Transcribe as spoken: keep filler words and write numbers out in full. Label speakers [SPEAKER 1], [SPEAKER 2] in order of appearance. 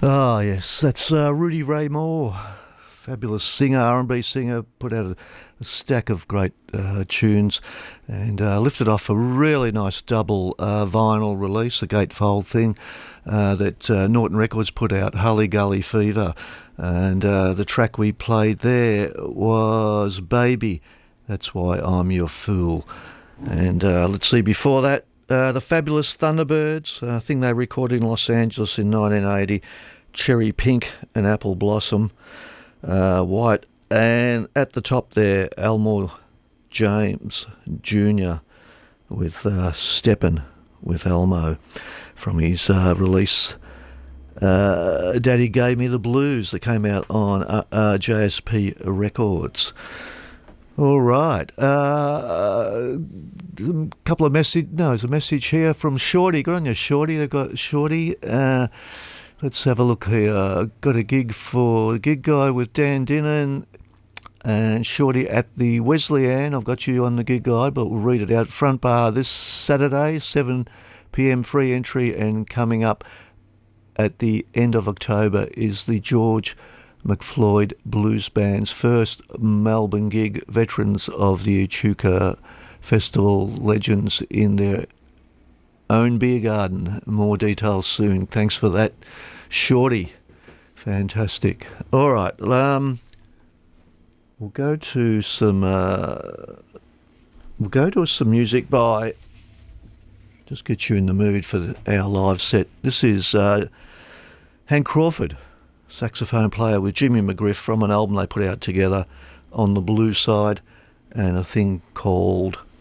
[SPEAKER 1] Ah, yes, that's uh, Rudy Ray Moore, fabulous singer, R and B singer, put out a, a stack of great uh, tunes and uh, lifted off a really nice double uh, vinyl release, a gatefold thing uh, that uh, Norton Records put out, Hully Gully Fever, and uh, the track we played there was Baby, That's Why I'm Your Fool. And uh, let's see, before that, uh, the fabulous Thunderbirds, I think they recorded in Los Angeles in nineteen eighty, Cherry Pink and Apple Blossom, uh, White, and at the top there, Elmore James Junior with uh, Steppin' with Elmo from his uh, release uh, Daddy Gave Me the Blues that came out on uh, uh, J S P Records. All right. Uh, a couple of message. No, there's a message here from Shorty. Good on you, Shorty. They've got Shorty. Uh, let's have a look here. Got a gig for Gig Guy with Dan Dinnan and Shorty at the Wesleyan. I've got you on the Gig Guide, but we'll read it out. Front bar this Saturday, seven p.m. free entry, and coming up at the end of October is the George McFloyd Blues Band's first Melbourne gig, veterans of the Echuca Festival, legends in their own beer garden. More details soon. Thanks for that, Shorty. Fantastic. All right, um, we'll go to some. Uh, we'll go to some music by. Just get you in the mood for the, our live set. This is uh, Hank Crawford, saxophone player with Jimmy McGriff, from an album they put out together on the blues side, and a thing called